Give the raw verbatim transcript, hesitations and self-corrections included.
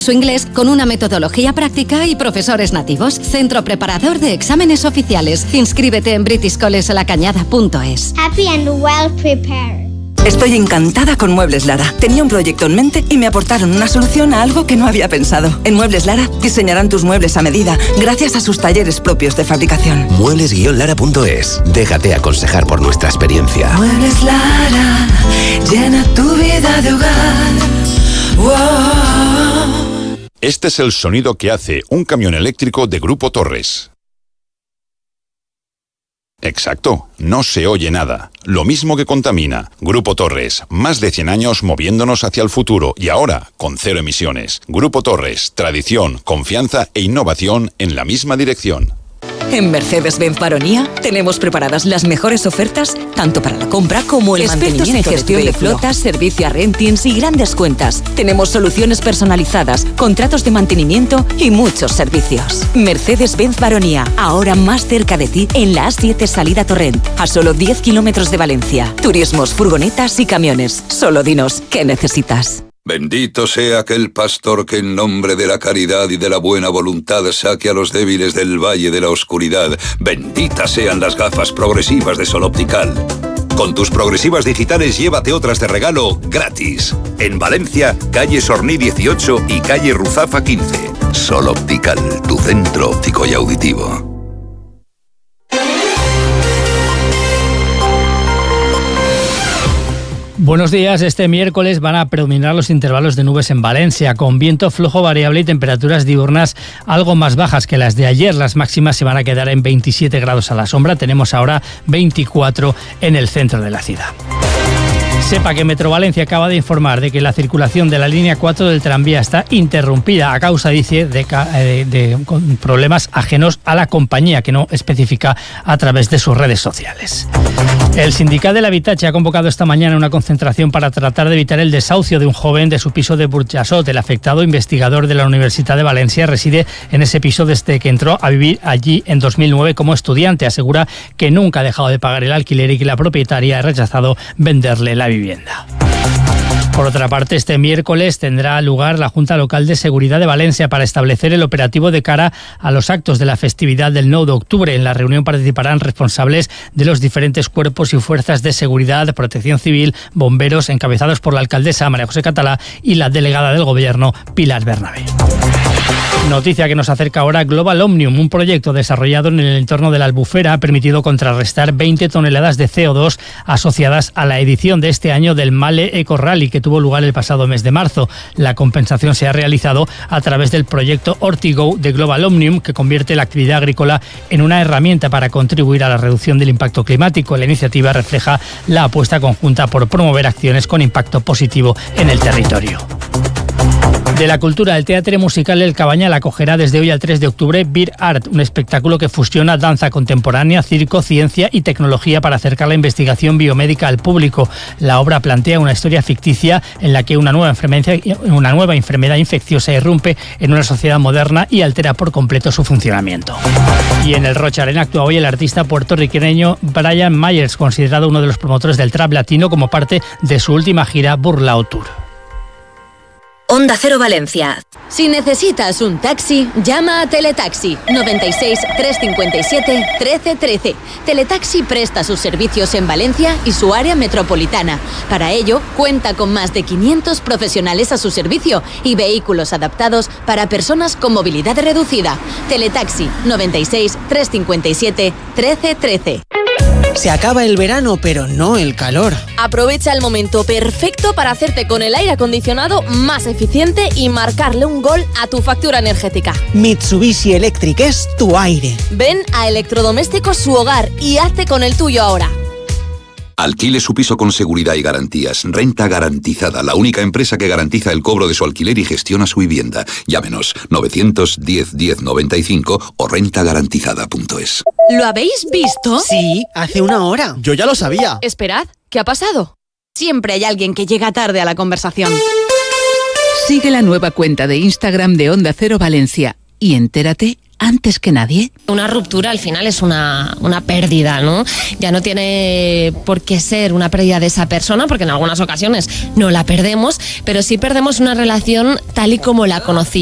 su inglés con una metodología práctica y profesores nativos. Centro preparador de exámenes oficiales. Inscríbete en british college la cañada punto es. Happy and well prepared. Estoy encantada con Muebles Lara. Tenía un proyecto en mente y me aportaron una solución a algo que no había pensado. En Muebles Lara diseñarán tus muebles a medida gracias a sus talleres propios de fabricación. Muebles lara punto es. Déjate aconsejar por nuestra experiencia. Muebles Lara, llena tu vida de hogar. Wow. Este es el sonido que hace un camión eléctrico de Grupo Torres. Exacto, no se oye nada. Lo mismo que contamina. Grupo Torres, más de cien años moviéndonos hacia el futuro y ahora con cero emisiones. Grupo Torres, tradición, confianza e innovación en la misma dirección. En Mercedes-Benz Baronía tenemos preparadas las mejores ofertas tanto para la compra como el Expertos mantenimiento en gestión de, de flotas, servicio a rentings y grandes cuentas. Tenemos soluciones personalizadas, contratos de mantenimiento y muchos servicios. Mercedes-Benz Baronía, ahora más cerca de ti en la A siete salida Torrent, a solo diez kilómetros de Valencia. Turismos, furgonetas y camiones. Solo dinos qué necesitas. Bendito sea aquel pastor que en nombre de la caridad y de la buena voluntad saque a los débiles del valle de la oscuridad. Benditas sean las gafas progresivas de Sol Optical. Con tus progresivas digitales llévate otras de regalo gratis. En Valencia, calle Sorní dieciocho y calle Ruzafa quince. Sol Optical, tu centro óptico y auditivo. Buenos días. Este miércoles van a predominar los intervalos de nubes en Valencia, con viento flojo variable y temperaturas diurnas algo más bajas que las de ayer. Las máximas se van a quedar en veintisiete grados a la sombra. Tenemos ahora veinticuatro en el centro de la ciudad. Sepa que Metro Valencia acaba de informar de que la circulación de la línea cuatro del tranvía está interrumpida a causa, dice, de, de, de problemas ajenos a la compañía, que no especifica a través de sus redes sociales. El Sindicat del Habitatge ha convocado esta mañana una concentración para tratar de evitar el desahucio de un joven de su piso de Burjassot. El afectado, investigador de la Universidad de Valencia, reside en ese piso desde que entró a vivir allí en dos mil nueve como estudiante. Asegura que nunca ha dejado de pagar el alquiler y que la propietaria ha rechazado venderle la vivienda. Por otra parte, este miércoles tendrá lugar la Junta Local de Seguridad de Valencia para establecer el operativo de cara a los actos de la festividad del nueve de octubre. En la reunión participarán responsables de los diferentes cuerpos y fuerzas de seguridad, protección civil, bomberos, encabezados por la alcaldesa María José Catalá y la delegada del Gobierno, Pilar Bernabé. Noticia que nos acerca ahora: Global Omnium, un proyecto desarrollado en el entorno de la Albufera, ha permitido contrarrestar veinte toneladas de C O dos asociadas a la edición de este año del Male Eco Rally, que tuvo lugar el pasado mes de marzo. La compensación se ha realizado a través del proyecto Ortigo de Global Omnium, que convierte la actividad agrícola en una herramienta para contribuir a la reducción del impacto climático. La iniciativa refleja la apuesta conjunta por promover acciones con impacto positivo en el territorio. De la cultura, el Teatre Musical El Cabanyal acogerá desde hoy al tres de octubre Beer Art, un espectáculo que fusiona danza contemporánea, circo, ciencia y tecnología para acercar la investigación biomédica al público. La obra plantea una historia ficticia en la que una nueva enfermedad, una nueva enfermedad infecciosa irrumpe en una sociedad moderna y altera por completo su funcionamiento. Y en el Rocha Arena actúa hoy el artista puertorriqueño Brian Myers, considerado uno de los promotores del trap latino como parte de su última gira Burlao Tour. Onda Cero Valencia. Si necesitas un taxi, llama a Teletaxi noventa y seis, trescientos cincuenta y siete, trece trece. Teletaxi presta sus servicios en Valencia y su área metropolitana. Para ello, cuenta con más de quinientos profesionales a su servicio y vehículos adaptados para personas con movilidad reducida. Teletaxi noventa y seis, trescientos cincuenta y siete, trece trece. Se acaba el verano, pero no el calor. Aprovecha el momento perfecto para hacerte con el aire acondicionado más eficiente y marcarle un gol a tu factura energética. Mitsubishi Electric es tu aire. Ven a Electrodomésticos Su Hogar y hazte con el tuyo ahora. Alquile su piso con seguridad y garantías. Renta Garantizada, la única empresa que garantiza el cobro de su alquiler y gestiona su vivienda. Llámenos novecientos diez, diez noventa y cinco o renta garantizada punto es. ¿Lo habéis visto? Sí, hace una hora. Yo ya lo sabía. Esperad, ¿qué ha pasado? Siempre hay alguien que llega tarde a la conversación. Sigue la nueva cuenta de Instagram de Onda Cero Valencia y entérate antes que nadie? Una ruptura al final es una, una pérdida, ¿no? Ya no tiene por qué ser una pérdida de esa persona, porque en algunas ocasiones no la perdemos, pero sí perdemos una relación tal y como la conocíamos.